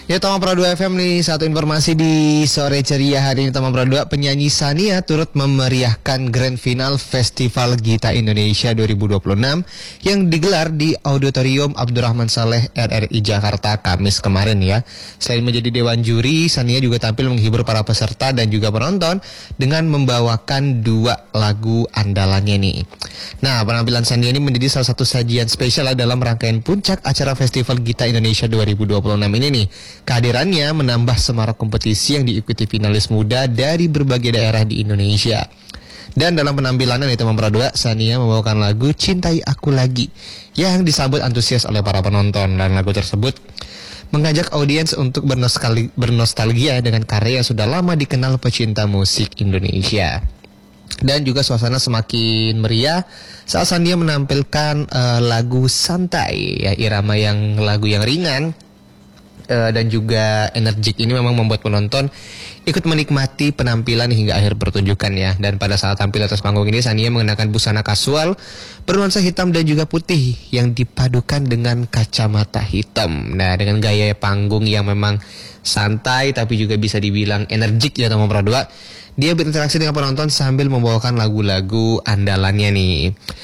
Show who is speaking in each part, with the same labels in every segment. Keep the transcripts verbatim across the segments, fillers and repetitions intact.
Speaker 1: Ya, Tama Pradua F M nih, satu informasi di sore ceria hari ini. Tama Pradua, penyanyi Shania turut memeriahkan Grand Final Festival Gita Indonesia dua ribu dua puluh enam yang digelar di Auditorium Abdurrahman Saleh R R I Jakarta Kamis kemarin ya. Selain menjadi dewan juri, Shania juga tampil menghibur para peserta dan juga penonton dengan membawakan dua lagu andalannya nih. Nah, penampilan Shania ini menjadi salah satu sajian spesial dalam rangkaian puncak acara Festival Gita Indonesia dua ribu dua puluh enam ini nih. Kehadirannya menambah semarak kompetisi yang diikuti finalis muda dari berbagai daerah di Indonesia. Dan dalam penampilannya di Tama Pradua, Shania membawakan lagu Cintai Aku Lagi yang disambut antusias oleh para penonton. Dan lagu tersebut mengajak audiens untuk bernostalgia dengan karya yang sudah lama dikenal pecinta musik Indonesia. Dan juga suasana semakin meriah saat Shania menampilkan uh, lagu Santai, ya, irama yang lagu yang ringan Uh, dan juga energik ini memang membuat penonton ikut menikmati penampilan hingga akhir pertunjukan ya. Dan pada saat tampil atas panggung ini, Shania mengenakan busana kasual bernuansa hitam dan juga putih yang dipadukan dengan kacamata hitam. Nah, dengan gaya panggung yang memang santai tapi juga bisa dibilang energik ya Tama Pradua, dia berinteraksi dengan penonton sambil membawakan lagu-lagu andalannya nih.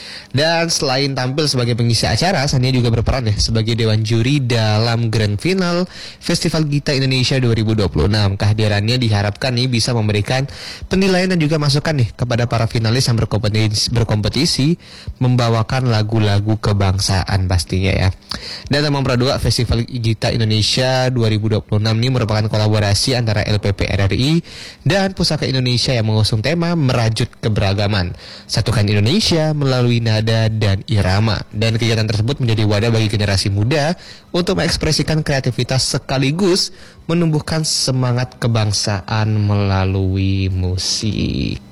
Speaker 1: Dan selain tampil sebagai pengisi acara, Shania juga berperan ya sebagai dewan juri dalam Grand Final Festival Gita Indonesia dua ribu dua puluh enam. Kehadirannya diharapkan nih bisa memberikan penilaian dan juga masukan nih kepada para finalis yang berkompetisi, berkompetisi membawakan lagu-lagu kebangsaan pastinya ya. Dan Tama Pradua, Festival Gita Indonesia dua ribu dua puluh enam ini merupakan kolaborasi antara L P P R R I dan Pusaka Indonesia yang mengusung tema merajut keberagaman, satukan Indonesia melalui nada dan irama. Dan kegiatan tersebut menjadi wadah bagi generasi muda untuk mengekspresikan kreativitas sekaligus menumbuhkan semangat kebangsaan melalui musik.